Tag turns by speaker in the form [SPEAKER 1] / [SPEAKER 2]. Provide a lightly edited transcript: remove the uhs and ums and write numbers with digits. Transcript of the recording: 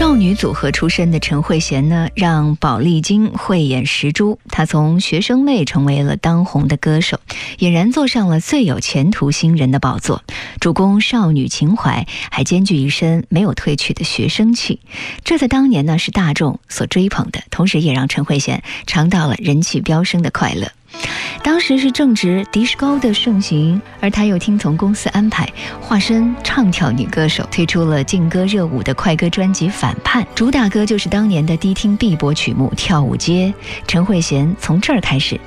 [SPEAKER 1] 少女组合出身的陈慧娴呢，让宝丽金慧眼识珠，她从学生妹成为了当红的歌手，俨然坐上了最有前途新人的宝座。主攻少女情怀，还兼具一身没有褪去的学生气，这在当年呢是大众所追捧的，同时也让陈慧娴尝到了人气飙升的快乐。当时是正值disco的盛行，而她又听从公司安排，化身唱跳女歌手，推出了劲歌热舞的快歌专辑《反叛》，主打歌就是当年的迪厅必播曲目《跳舞街》。陈慧娴从这儿开始